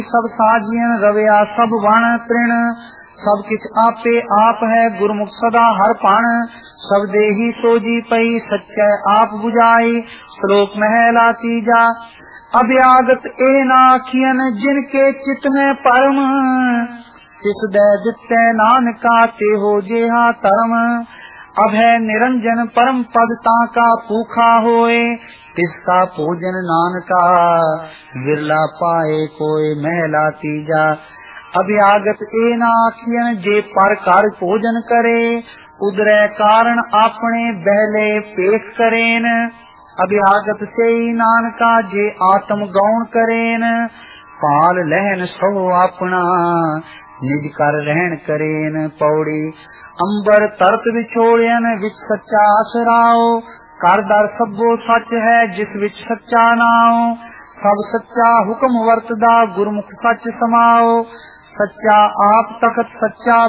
सब साजियन रविया सब वण तृण, सब किछ आपे आप है गुरमुख सदा हर पण। सब देही सोजी पई सच्चै आप बुझाई, श्लोक महला तीजा। अभ्यागत ए नाखियन जिनके चित में परम, तिस दे दित्ते नानका ते हो जेहा धर्म। अभय निरंजन परम पद ताका भूखा होए, तिसका भोजन नानका विरला पाए कोय महला तीजा। अभ्यागत ए नाखियन जे पर कर भोजन करे, उदरे कारण अपने बहले पेट करेन। अभ्यागत से नानका जे आत्म गौण करेन, पाल लहन सो अपना निज कर रहन करेन। पौड़ी अंबर तरत विछोड़न विच सच्चा असराओ, कर दर सबो सच है जिस विच सच्चा नाओ। सब सच्चा हुक्म वर्तदा गुरमुख सच समाओ, सच्चा आप तखत सच्चा